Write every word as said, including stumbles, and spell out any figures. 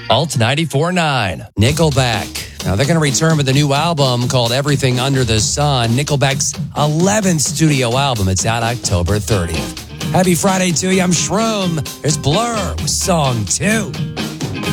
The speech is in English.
Alt ninety-four point nine. Nickelback. Now, they're going to return with a new album called Everything Under the Sun, Nickelback's eleventh studio album. It's out October thirtieth. Happy Friday to you. I'm Shroom. There's Blur with Song two.